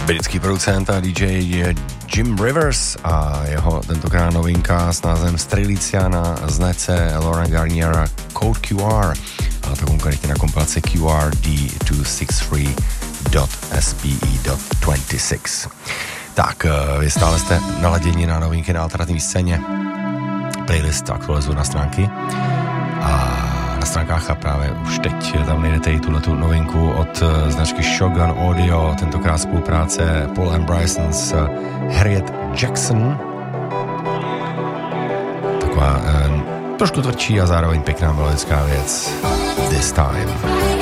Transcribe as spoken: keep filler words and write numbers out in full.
Britský producent a D J Jim Rivers a jeho tentokrát novinka s názvem Strelicia na značce Laurent Garnier Code Q R, a to konkrétně na kompilaci Q R D dva šest tři S P E dvacet šest. Tak, vy stále jste naladěni na novinky na alternativní scéně. Playlist aktualizuju na stránky a na stránkách a právě už teď tam najdete i tuhletu novinku od značky Shogun Audio, tentokrát spolupráce Paul and Bryson s Harriet Jackson. Taková eh, trošku tvrdší a zároveň pěkná melodická věc. This Time.